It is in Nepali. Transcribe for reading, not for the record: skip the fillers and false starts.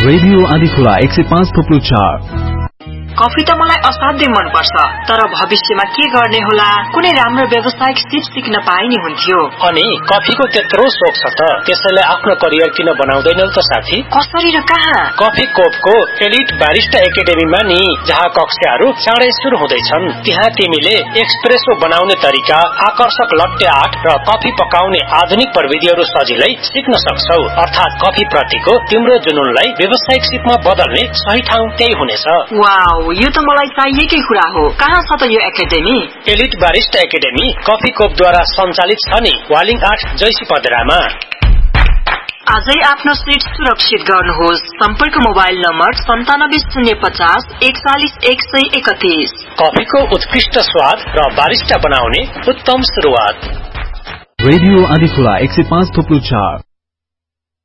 रेडियो आदिखुला 105.4। कफी त मलाई असाध्यै मन पर्छ, तर भविष्यमा के गर्ने होला? कुनै राम्रो व्यावसायिक सिप सिक्न पाए नि हुन्थ्यो। अनि कफीको त्यत्रो शोक छ त त्यसैले आफ्नो करियर किन बनाउँदैनौ त साथी? कसरी र कहाँ? कफी कोपको एलिट बारिस्टा एकेडेमीमा नि, जहाँ कक्षाहरू चाँडै सुरु हुँदैछन्। त्यहाँ तिमीले एक्सप्रेसो बनाउने तरिका, आकर्षक लट्टे आर्ट र कफी पकाउने आधुनिक प्रविधिहरू सजिलै सिक्न सक्छौ। अर्थात् कफी प्रतिको तिम्रो जुनूनलाई व्यावसायिक सिपमा बदल्ने सही ठाउँ त्यही हुनेछ। वाउ, यो त मलाई चाहिएकै कुरा हो। कहाँ छ त यो academy? Elite barista academy coffee कोपद्वारा सञ्चालित छ नि, वालिङ 8 जैसी पदरामा। आजै आफ्नो सिट सुरक्षित गर्नुहोस्। सम्पर्क मोबाइल नम्बर 9750 41 131। कफीको उत्कृष्ट स्वाद र बारिस्टा बनाउने उत्तम सुरुवात। रेडियो आदिखुला 105.4।